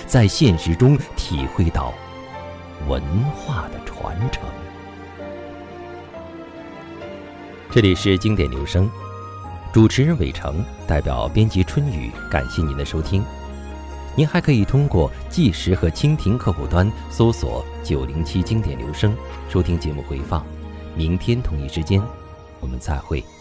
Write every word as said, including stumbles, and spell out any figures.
在现实中体会到文化的传承。这里是经典留声，主持人伟成，代表编辑春雨，感谢您的收听。您还可以通过纪实和蜻蜓客户端搜索九零七经典留声，收听节目回放。明天同一时间，我们再会。